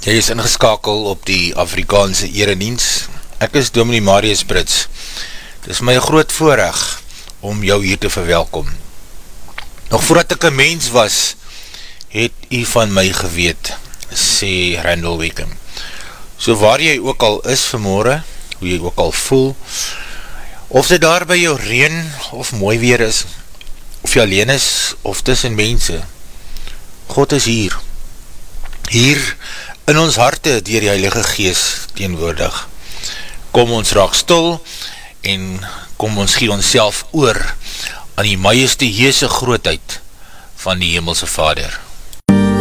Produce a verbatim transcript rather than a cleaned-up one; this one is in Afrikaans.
Jy is ingeskakel op die Afrikaanse erediens. Ek is Dominee Marius Brits. Het is my groot voorrecht om jou hier te verwelkom. Nog voordat ek een mens was, het u van my geweet, sê Randall Wickham. So waar jy ook al is vanmorgen, hoe jy ook al voel, of dit daar by jou reën of mooi weer is, of jy alleen is, of tussen mense, God is hier. Hier in ons harte deur die Heilige Gees teenwoordig. Kom ons raak stil en kom ons gee ons self oor aan die majestueuse grootheid van die Hemelse Vader.